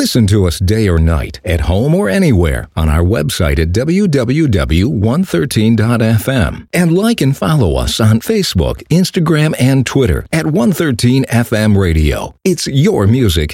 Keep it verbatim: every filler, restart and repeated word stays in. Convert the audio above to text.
Listen to us day or night, at home or anywhere, on our website at w w w dot one thirteen dot f m. And like and follow us on Facebook, Instagram, and Twitter at one thirteen F M Radio. It's your music,